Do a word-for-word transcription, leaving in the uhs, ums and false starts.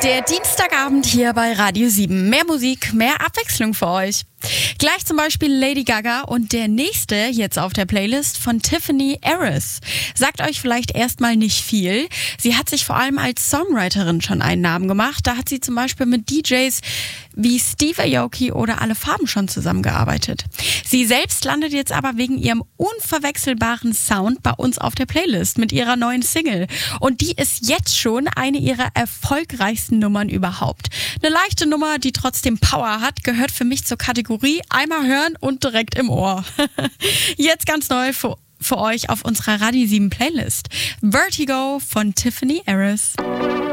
Der Dienstagabend hier bei Radio sieben. Mehr Musik, mehr Abwechslung für euch. Gleich zum Beispiel Lady Gaga und der nächste jetzt auf der Playlist von Tiffany Harris. Sagt euch vielleicht erstmal nicht viel. Sie hat sich vor allem als Songwriterin schon einen Namen gemacht. Da hat sie zum Beispiel mit D Js wie Steve Aoki oder Alle Farben schon zusammengearbeitet. Sie selbst landet jetzt aber wegen ihrem unverwechselbaren Sound bei uns auf der Playlist mit ihrer neuen Single. Und die ist jetzt schon eine ihrer erfolgreichsten Nummern überhaupt. Eine leichte Nummer, die trotzdem Power hat, gehört für mich zur Kategorie einmal hören und direkt im Ohr. Jetzt ganz neu für, für euch auf unserer Radio sieben Playlist. Vertigo von Tiffany Harris.